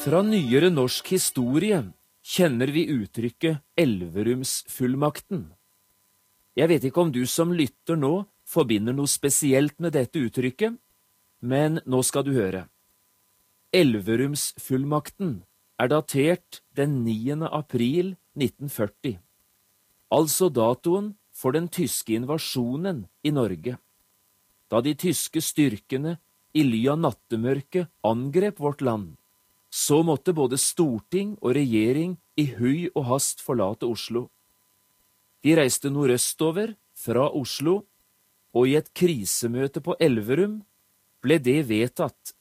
Fra nyere norsk historie kjenner vi uttrykket Elverumsfullmakten. Jeg vet ikke om du som lytter nå forbinder noe spesielt med dette uttrykket, men nå skal du høre. Elverumsfullmakten er datert den 9. april 1940, altså datoen for den tyske invasjonen i Norge. Da de tyske styrkene i ly av nattemørket angrep vårt land, så måtte både storting og regjering i hui og hast forlate Oslo. De reiste nordøstover fra Oslo, og i et krisemøte på Elverum ble det vedtatt